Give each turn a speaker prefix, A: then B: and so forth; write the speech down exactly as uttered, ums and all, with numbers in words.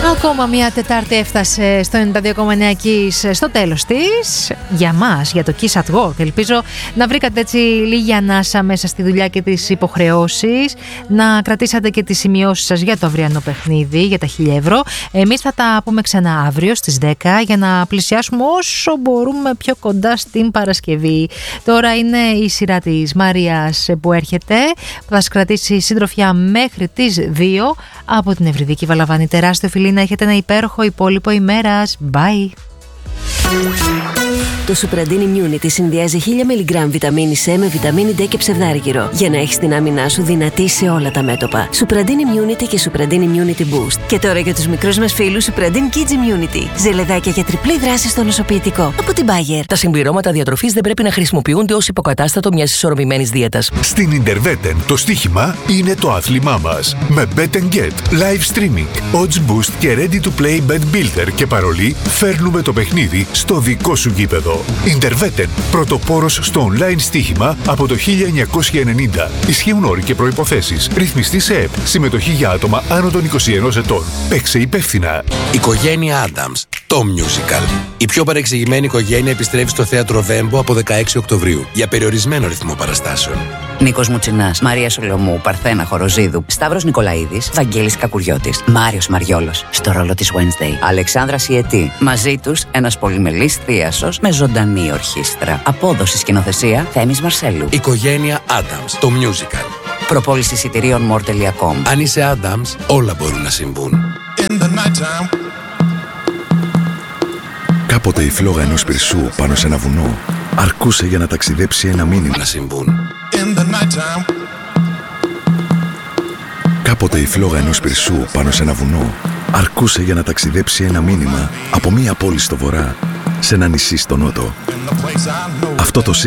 A: Ακόμα μια Τετάρτη έφτασε στο ενενήντα δύο κόμμα εννέα Kiss στο τέλος της. Για μας, για το Kiss at Work. Ελπίζω να βρήκατε έτσι λίγη ανάσα μέσα στη δουλειά και τις υποχρεώσεις. Να κρατήσατε και τις σημειώσεις σας για το αυριανό παιχνίδι, για τα χίλια ευρώ. Εμείς θα τα πούμε ξανά αύριο στις δέκα για να πλησιάσουμε όσο μπορούμε πιο κοντά στην Παρασκευή. Τώρα είναι η σειρά της Μαρίας που έρχεται, που θα σας κρατήσει συντροφιά μέχρι τις δύο από την Ευρυδίκη Βαλαβάνη. Τεράστιο φιλί, να έχετε ένα υπέροχο υπόλοιπο ημέρας. Bye!
B: Το Supradin Immunity συνδυάζει χίλια μιλιγκράμμ βιταμίνη C με βιταμίνη D και ψευδάργυρο για να έχεις την άμυνά σου δυνατή σε όλα τα μέτωπα. Supradin Immunity και Supradin Immunity Boost. Και τώρα για τους μικρούς μας φίλους Supradin Kids Immunity. Ζελεδάκια για τριπλή δράση στο νοσοποιητικό. Από την Bayer.
C: Τα συμπληρώματα διατροφής δεν πρέπει να χρησιμοποιούνται ως υποκατάστατο μιας ισορροπημένης δίαιτας.
D: Στην Interveten το στοίχημα είναι το άθλημά μας. Με Bet and Get, live streaming, odds boost και ready to play bet builder και παρολί, φέρνουμε το παιχνίδι στο δικό σου γήπεδο. Interveten, πρωτοπόρος στο online στοίχημα από το χίλια εννιακόσια ενενήντα. Ισχύουν όροι και προϋποθέσεις. Ρυθμιστή σε ΕΠ. Συμμετοχή για άτομα άνω των είκοσι ενός ετών. Παίξε υπεύθυνα.
E: Οικογένεια Adams. Το musical. Η πιο παρεξηγημένη οικογένεια επιστρέφει στο θέατρο Βέμπο από δεκαέξι Οκτωβρίου για περιορισμένο ρυθμό παραστάσεων.
F: Νίκος Μουτσινάς, Μαρία Σολομού, Παρθένα Χοροζίδου, Σταύρος Νικολαίδης, Βαγγέλης Κακουριώτης, Μάριος Μαριόλος στο ρόλο της Wednesday, Αλεξάνδρα Σιετή. Μαζί τους ένας πολυμελής θίασος με ζωντανή ορχήστρα. Απόδοση σκηνοθεσία Θέμης Μαρσέλου.
E: Οικογένεια Adams. Το musical.
F: Προπόληση εισιτηρίων more τελεία com.
E: Αν είσαι Adams, όλα μπορούν να συμβούν.
G: Κάποτε η φλόγα ενός πυρσού πάνω σε ένα βουνό αρκούσε για να ταξιδέψει ένα μήνυμα.
E: Να συμβούν.
G: Κάποτε η φλόγα ενός πυρσού πάνω σε ένα βουνό αρκούσε για να ταξιδέψει ένα μήνυμα από μία πόλη στο βορρά σε ένα νησί στο νότο. Αυτό το